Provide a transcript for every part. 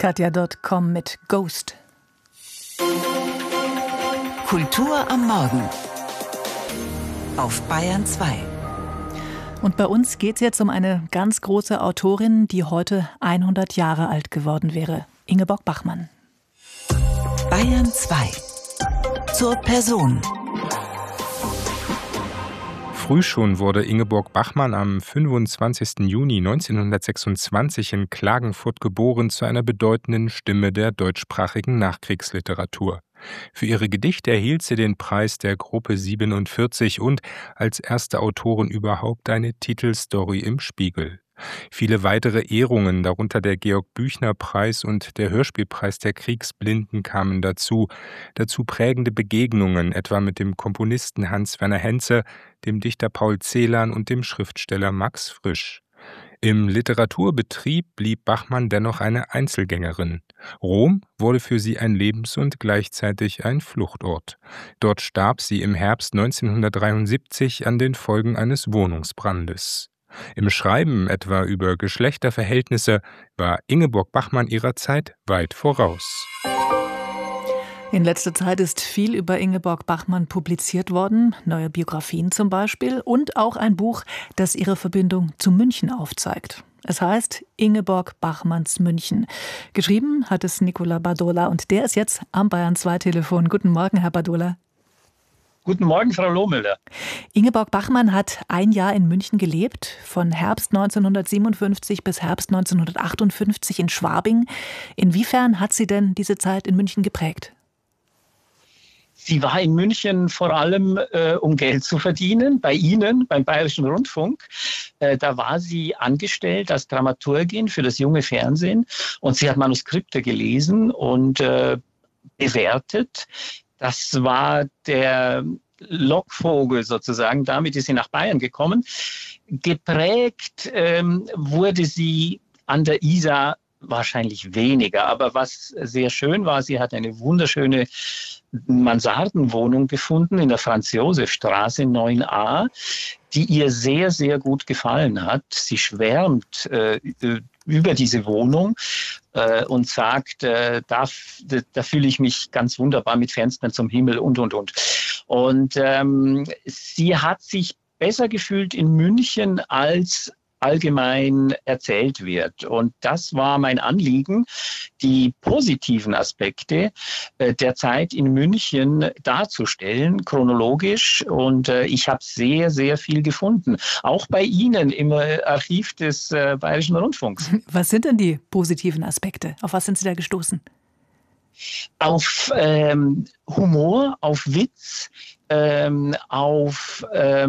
Katja.com mit Ghost. Kultur am Morgen auf Bayern 2. Und bei uns geht es jetzt um eine ganz große Autorin, die heute 100 Jahre alt geworden wäre. Ingeborg Bachmann. Bayern 2. Zur Person. Früh schon wurde Ingeborg Bachmann am 25. Juni 1926 in Klagenfurt geboren zu einer bedeutenden Stimme der deutschsprachigen Nachkriegsliteratur. Für ihre Gedichte erhielt sie den Preis der Gruppe 47 und als erste Autorin überhaupt eine Titelstory im Spiegel. Viele weitere Ehrungen, darunter der Georg-Büchner-Preis und der Hörspielpreis der Kriegsblinden, kamen dazu. Dazu prägende Begegnungen, etwa mit dem Komponisten Hans-Werner Henze, dem Dichter Paul Celan und dem Schriftsteller Max Frisch. Im Literaturbetrieb blieb Bachmann dennoch eine Einzelgängerin. Rom wurde für sie ein Lebens- und gleichzeitig ein Fluchtort. Dort starb sie im Herbst 1973 an den Folgen eines Wohnungsbrandes. Im Schreiben etwa über Geschlechterverhältnisse war Ingeborg Bachmann ihrer Zeit weit voraus. In letzter Zeit ist viel über Ingeborg Bachmann publiziert worden, neue Biografien zum Beispiel und auch ein Buch, das ihre Verbindung zu München aufzeigt. Es heißt Ingeborg Bachmanns München. Geschrieben hat es Nicola Badola und der ist jetzt am Bayern 2 Telefon. Guten Morgen, Herr Badola. Guten Morgen, Frau Lohmüller. Ingeborg Bachmann hat ein Jahr in München gelebt, von Herbst 1957 bis Herbst 1958 in Schwabing. Inwiefern hat sie denn diese Zeit in München geprägt? Sie war in München vor allem, um Geld zu verdienen, bei Ihnen, beim Bayerischen Rundfunk. Da war sie angestellt als Dramaturgin für das junge Fernsehen und sie hat Manuskripte gelesen und bewertet. Das war der Lockvogel sozusagen. Damit ist sie nach Bayern gekommen. Geprägt wurde sie an der Isar wahrscheinlich weniger. Aber was sehr schön war, sie hat eine wunderschöne Mansardenwohnung gefunden in der Franz-Josef-Straße 9a, die ihr sehr, sehr gut gefallen hat. Sie schwärmt über diese Wohnung und sagt, da fühle ich mich ganz wunderbar mit Fenstern zum Himmel und. Und sie hat sich besser gefühlt in München, als allgemein erzählt wird. Und das war mein Anliegen, die positiven Aspekte der Zeit in München darzustellen, chronologisch. Und ich habe sehr, sehr viel gefunden. Auch bei Ihnen im Archiv des Bayerischen Rundfunks. Was sind denn die positiven Aspekte? Auf was sind Sie da gestoßen? Auf Humor, auf Witz, auf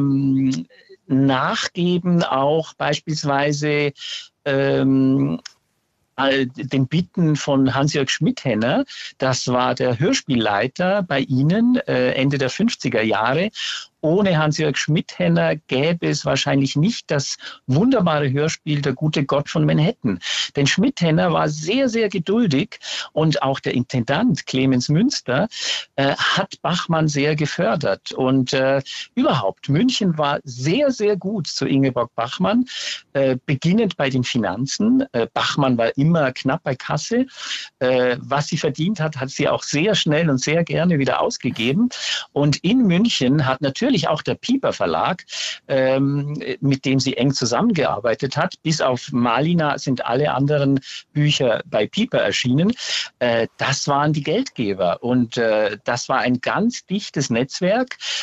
Nachgeben, auch beispielsweise den Bitten von Hans-Jörg Schmidhenner. Das war der Hörspielleiter bei Ihnen Ende der 50er Jahre. Ohne Hans-Jörg Schmidhenner gäbe es wahrscheinlich nicht das wunderbare Hörspiel Der gute Gott von Manhattan. Denn Schmidhenner war sehr, sehr geduldig und auch der Intendant Clemens Münster hat Bachmann sehr gefördert. Und überhaupt, München war sehr, sehr gut zu Ingeborg Bachmann, beginnend bei den Finanzen. Bachmann war immer knapp bei Kasse. Was sie verdient hat, hat sie auch sehr schnell und sehr gerne wieder ausgegeben. Und in München hat natürlich auch der Piper Verlag, mit dem sie eng zusammengearbeitet hat. Bis auf Malina sind alle anderen Bücher bei Piper erschienen. Das waren die Geldgeber und das war ein ganz dichtes Netzwerk.